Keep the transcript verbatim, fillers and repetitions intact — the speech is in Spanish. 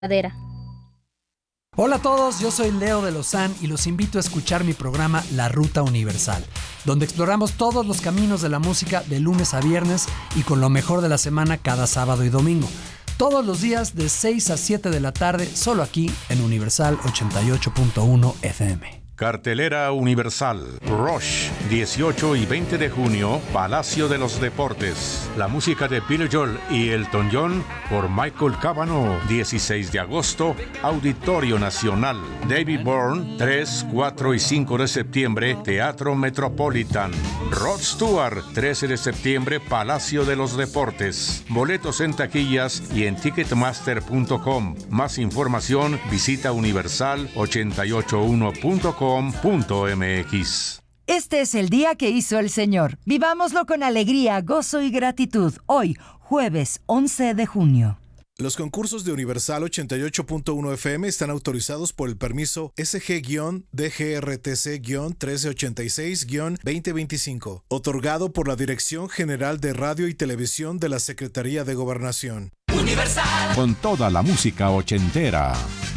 Madera. Hola a todos, yo soy Leo de Lozán y los invito a escuchar mi programa La Ruta Universal, donde exploramos todos los caminos de la música de lunes a viernes y con lo mejor de la semana cada sábado y domingo. Todos los días de seis a siete de la tarde, solo aquí en Universal ochenta y ocho punto uno F M. Cartelera Universal. Rush, dieciocho y veinte de junio, Palacio de los Deportes. La música de Billy Joel y Elton John por Michael Cavanaugh. dieciséis de agosto, Auditorio Nacional. David Byrne, tres, cuatro y cinco de septiembre, Teatro Metropolitan. Rod Stewart, trece de septiembre, Palacio de los Deportes. Boletos en taquillas y en ticketmaster punto com. Más información, visita universal ochenta y ocho uno punto com. .mx. Este es el día que hizo el Señor. Vivámoslo con alegría, gozo y gratitud. Hoy, jueves once de junio. Los concursos de Universal ochenta y ocho punto uno F M están autorizados por el permiso S G D G R T C trece ochenta y seis veinte veinticinco, otorgado por la Dirección General de Radio y Televisión de la Secretaría de Gobernación. Universal. Con toda la música ochentera.